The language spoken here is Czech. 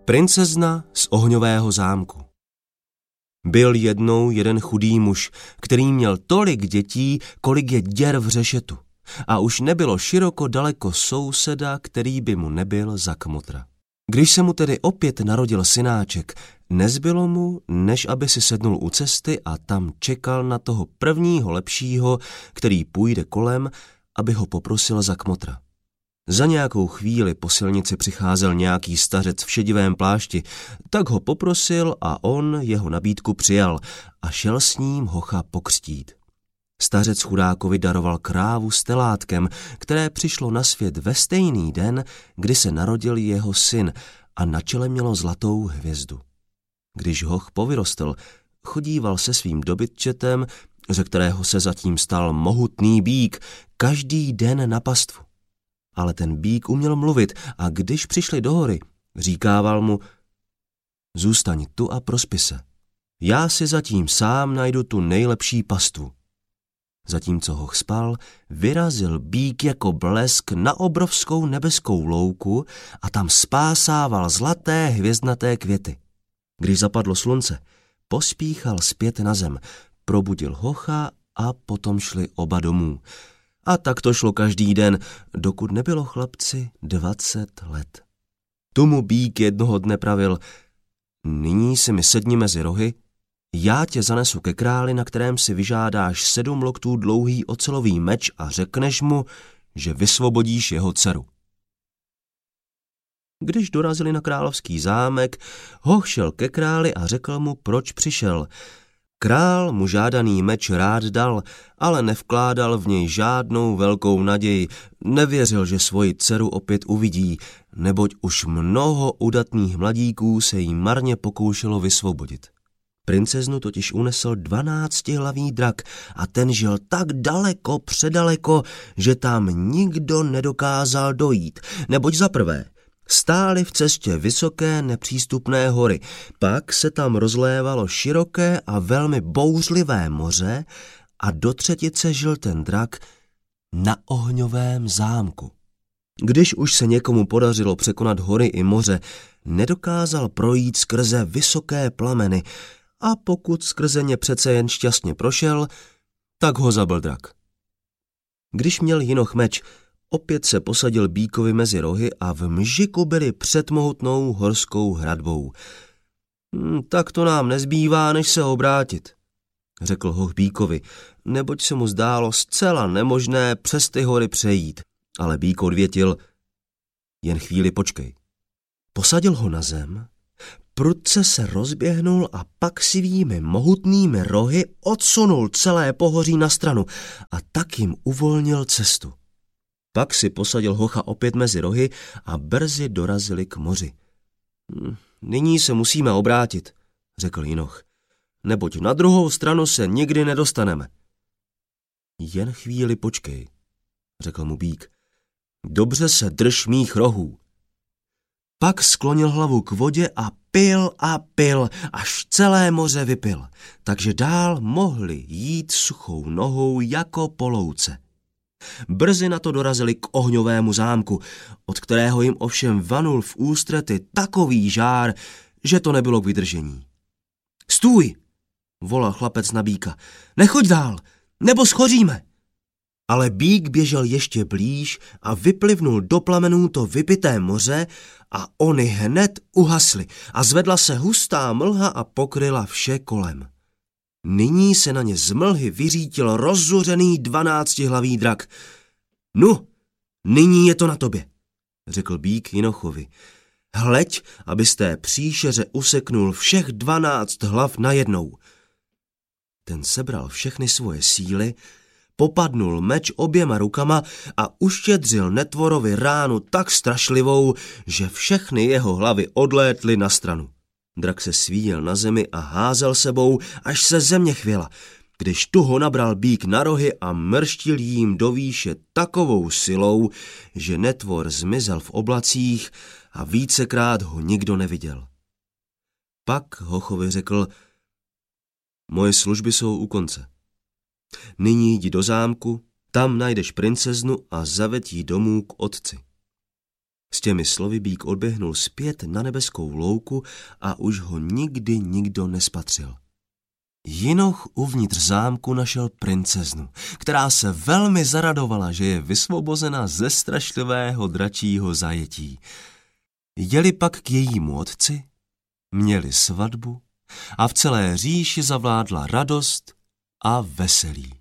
Princezna z ohňového zámku. Byl jednou jeden chudý muž, který měl tolik dětí, kolik je děr v řešetu. A už nebylo široko daleko souseda, který by mu nebyl za kmotra. Když se mu tedy opět narodil synáček, nezbylo mu, než aby si sednul u cesty a tam čekal na toho prvního lepšího, který půjde kolem, aby ho poprosil za kmotra. Za nějakou chvíli po silnici přicházel nějaký stařec v šedivém plášti, tak ho poprosil a on jeho nabídku přijal a šel s ním hocha pokřtít. Stařec chudákovi daroval krávu s telátkem, které přišlo na svět ve stejný den, kdy se narodil jeho syn a na čele mělo zlatou hvězdu. Když hoch povyrostl, chodíval se svým dobytčetem, ze kterého se zatím stal mohutný býk, každý den na pastvu. Ale ten býk uměl mluvit a když přišli do hory, říkával mu: zůstaň tu a prospi se. Já si zatím sám najdu tu nejlepší pastvu. Zatímco hoch spal, vyrazil býk jako blesk na obrovskou nebeskou louku a tam spásával zlaté hvězdnaté květy. Když zapadlo slunce, pospíchal zpět na zem, probudil hocha a potom šli oba domů. A tak to šlo každý den, dokud nebylo chlapci 20 let. Tomu býk jednoho dne pravil: nyní si mi sedni mezi rohy, já tě zanesu ke králi, na kterém si vyžádáš 7 loktů dlouhý ocelový meč a řekneš mu, že vysvobodíš jeho dceru. Když dorazili na královský zámek, hoch šel ke králi a řekl mu, proč přišel. Král mu žádaný meč rád dal, ale nevkládal v něj žádnou velkou naději, nevěřil, že svoji dceru opět uvidí, neboť už mnoho udatných mladíků se jí marně pokoušelo vysvobodit. Princeznu totiž unesl 12hlavý drak a ten žil tak daleko předaleko, že tam nikdo nedokázal dojít, neboť zaprvé stály v cestě vysoké nepřístupné hory, pak se tam rozlévalo široké a velmi bouřlivé moře a do třetice žil ten drak na ohňovém zámku. Když už se někomu podařilo překonat hory i moře, nedokázal projít skrze vysoké plameny a pokud skrze ně přece jen šťastně prošel, tak ho zabil drak. Když měl Jinoch meč, opět se posadil býkovi mezi rohy a v mžiku byli před mohutnou horskou hradbou. Tak to nám nezbývá, než se obrátit, řekl hoch býkovi, neboť se mu zdálo zcela nemožné přes ty hory přejít. Ale býk odvětil: jen chvíli počkej. Posadil ho na zem, prudce se rozběhnul a pak svými mohutnými rohy odsunul celé pohoří na stranu a tak jim uvolnil cestu. Pak si posadil hocha opět mezi rohy a brzy dorazili k moři. Nyní se musíme obrátit, řekl Jinoch, neboť na druhou stranu se nikdy nedostaneme. Jen chvíli počkej, řekl mu býk. Dobře se drž mých rohů. Pak sklonil hlavu k vodě a pil, až celé moře vypil, takže dál mohli jít suchou nohou jako po louce. Brzy na to dorazili k ohňovému zámku, od kterého jim ovšem vanul v ústrety takový žár, že to nebylo k vydržení. Stůj, volal chlapec na býka, nechoď dál, nebo schoříme. Ale býk běžel ještě blíž a vyplivnul do plamenů to vypité moře a oni hned uhasly a zvedla se hustá mlha a pokryla vše kolem. Nyní se na ně z mlhy vyřítil rozzuřený 12hlavý drak. Nu, nyní je to na tobě, řekl býk Jinochovi. Hleď, aby z té příšeře useknul všech 12 hlav najednou. Ten sebral všechny svoje síly, popadnul meč oběma rukama a uštědřil netvorovi ránu tak strašlivou, že všechny jeho hlavy odlétly na stranu. Drak se svíjel na zemi a házel sebou, až se země chvěla, když tu ho nabral býk na rohy a mrštil jím do výše takovou silou, že netvor zmizel v oblacích a vícekrát ho nikdo neviděl. Pak hochovi řekl: moje služby jsou u konce. Nyní jdi do zámku, tam najdeš princeznu a zaveď ji domů k otci. S těmi slovy býk odběhnul zpět na nebeskou louku a už ho nikdy nikdo nespatřil. Jinoch uvnitř zámku našel princeznu, která se velmi zaradovala, že je vysvobozena ze strašlivého dračího zajetí. Jeli pak k jejímu otci, měli svatbu a v celé říši zavládla radost a veselí.